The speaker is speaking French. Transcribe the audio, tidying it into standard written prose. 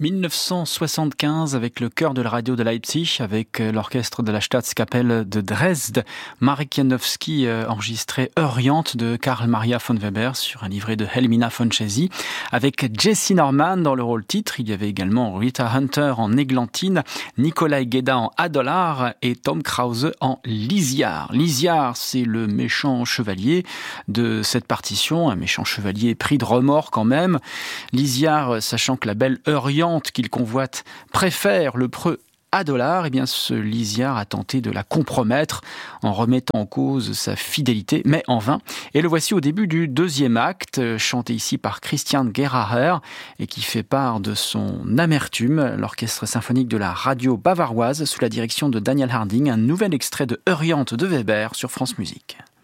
1975 avec le chœur de la radio de Leipzig, avec l'orchestre de la Staatskapelle de Dresde. Marek Janowski enregistrait Euryanthe de Karl Maria von Weber sur un livret de Helmina von Chezy. Avec Jessye Norman dans le rôle titre, il y avait également Rita Hunter en Églantine, Nikolai Gueda en Adolar et Tom Krause en Lysiar. Lysiar, c'est le méchant chevalier de cette partition, un méchant chevalier pris de remords quand même. Lysiar, sachant que la belle Euryanthe qu'il convoite préfère le preux Adolar, eh bien ce Lysiar a tenté de la compromettre en remettant en cause sa fidélité, mais en vain. Et le voici au début du deuxième acte, chanté ici par Christian Geraher et qui fait part de son amertume. L'orchestre symphonique de la radio bavaroise sous la direction de Daniel Harding, un nouvel extrait de Euryanthe de Weber sur France Musique.